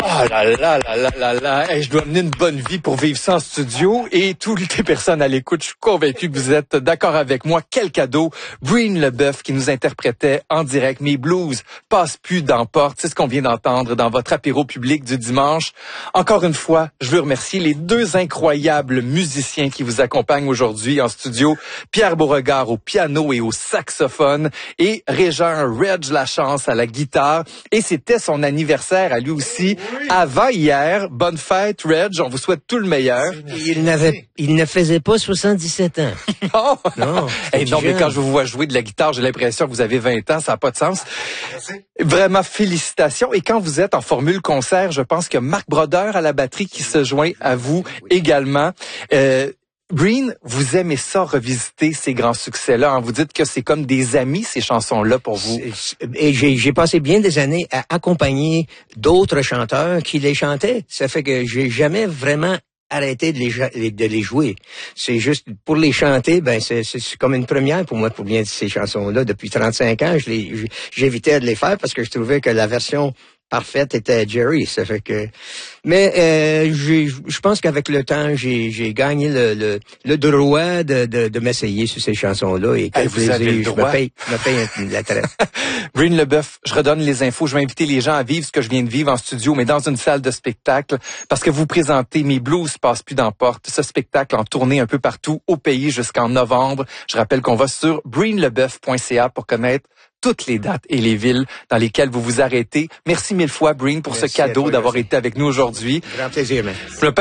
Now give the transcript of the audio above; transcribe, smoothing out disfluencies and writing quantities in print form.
Ah là là là là là là, hey, je dois mener une bonne vie pour vivre ça en studio et toutes les personnes à l'écoute, je suis convaincu que vous êtes d'accord avec moi. Quel cadeau! Breen Leboeuf qui nous interprétait en direct Mes blues passent plus dans porte. C'est ce qu'on vient d'entendre dans votre apéro public du dimanche. Encore une fois, je veux remercier les deux incroyables musiciens qui vous accompagnent aujourd'hui en studio. Pierre Beauregard au piano et au saxophone et Régent Reg Lachance à la guitare. Et c'était son anniversaire à lui aussi. Avant hier, bonne fête, Reg, on vous souhaite tout le meilleur. Il ne faisait pas 77 ans. Non, Non, hey, non, mais quand je vous vois jouer de la guitare, j'ai l'impression que vous avez 20 ans, ça n'a pas de sens. Vraiment, félicitations. Et quand vous êtes en formule concert, je pense que Marc Brodeur à la batterie qui se joint à vous également. Breen, vous aimez ça, revisiter ces grands succès-là. Hein? Vous dites que c'est comme des amis, ces chansons-là, pour vous. Et j'ai passé bien des années à accompagner d'autres chanteurs qui les chantaient. Ça fait que j'ai jamais vraiment arrêté de les jouer. C'est juste, pour les chanter, ben c'est comme une première pour moi, pour bien ces chansons-là. Depuis 35 ans, j'évitais de les faire parce que je trouvais que la version parfaite était Jerry. Ça fait que, mais je pense qu'avec le temps, j'ai gagné le droit de m'essayer sur ces chansons-là et quel plaisir, je me paye la traite. Breen Leboeuf, je redonne les infos. Je vais inviter les gens à vivre ce que je viens de vivre en studio, mais dans une salle de spectacle, parce que vous présentez Mes blues passent plus dans porte. Ce spectacle en tournée un peu partout au pays jusqu'en novembre. Je rappelle qu'on va sur breenleboeuf.ca pour connaître toutes les dates et les villes dans lesquelles vous vous arrêtez. Merci mille fois, Breen, pour ce cadeau d'avoir été avec nous aujourd'hui. Grand plaisir, man.